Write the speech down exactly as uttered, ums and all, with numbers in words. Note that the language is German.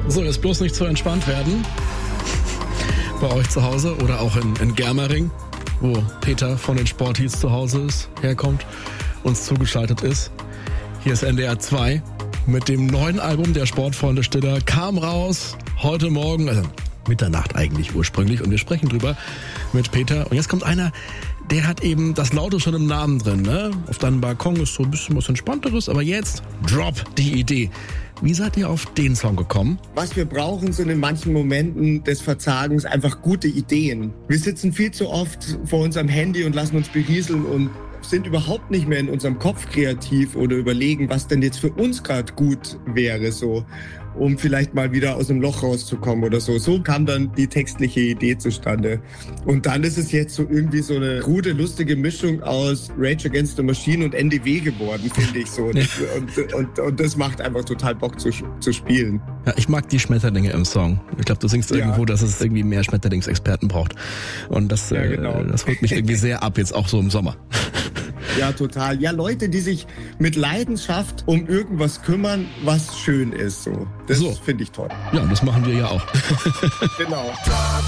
Soll jetzt bloß nicht zu entspannt werden. Bei euch zu Hause oder auch in, in Germering, wo Peter von den Sporties zu Hause ist, herkommt, uns zugeschaltet ist. Hier ist N D R zwei mit dem neuen Album der Sportfreunde Stiller. Kam raus heute Morgen, also Mitternacht eigentlich ursprünglich, und wir sprechen drüber mit Peter. Und jetzt kommt einer, der hat eben das Laute schon im Namen drin, ne? Auf deinem Balkon ist so ein bisschen was Entspannteres, aber jetzt Drop die Idee. Wie seid ihr auf den Song gekommen? Was wir brauchen, sind in manchen Momenten des Verzagens einfach gute Ideen. Wir sitzen viel zu oft vor unserem Handy und lassen uns berieseln und sind überhaupt nicht mehr in unserem Kopf kreativ oder überlegen, was denn jetzt für uns gerade gut wäre, so, um vielleicht mal wieder aus dem Loch rauszukommen oder so. So kam dann die textliche Idee zustande. Und dann ist es jetzt so irgendwie so eine krude, lustige Mischung aus Rage Against the Machine und N D W geworden, finde ich so. Und, und, und, und das macht einfach total Bock zu, zu spielen. Ja, ich mag die Schmetterlinge im Song. Ich glaube, du singst ja irgendwo, dass es irgendwie mehr Schmetterlingsexperten braucht. Und das, ja, genau. äh, das holt mich irgendwie sehr ab, jetzt auch so im Sommer. Ja, total. Ja, Leute, die sich mit Leidenschaft um irgendwas kümmern, was schön ist. So. Das so. Finde ich toll. Ja, das machen wir ja auch. Genau.